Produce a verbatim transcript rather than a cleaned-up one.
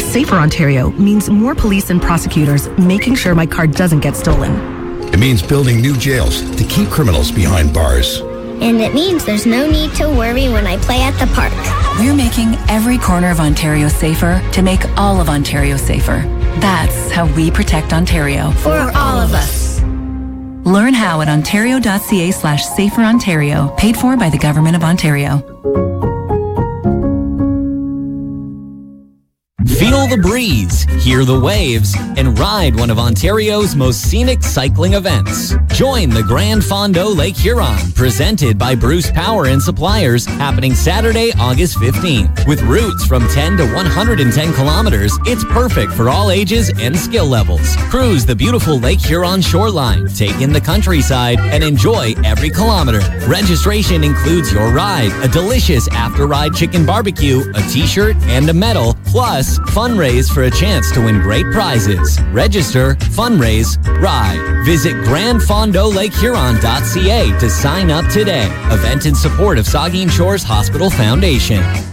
Safer Ontario means more police and prosecutors making sure my car doesn't get stolen. It means building new jails to keep criminals behind bars. And it means there's no need to worry when I play at the park. We're making every corner of Ontario safer to make all of Ontario safer. That's how we protect Ontario. For all of us. Learn how at ontario.ca slash safer Ontario, paid for by the Government of Ontario. Feel the breeze, hear the waves, and ride one of Ontario's most scenic cycling events. Join the Grand Fondo Lake Huron, presented by Bruce Power and Suppliers, happening Saturday, August fifteenth. With routes from ten to one hundred ten kilometers, it's perfect for all ages and skill levels. Cruise the beautiful Lake Huron shoreline, take in the countryside, and enjoy every kilometer. Registration includes your ride, a delicious after-ride chicken barbecue, a t-shirt, and a medal, plus fundraise for a chance to win great prizes. Register, fundraise, ride. Visit grand fondo lake huron dot c a to sign up today. Event in support of Saugeen Shores Hospital Foundation.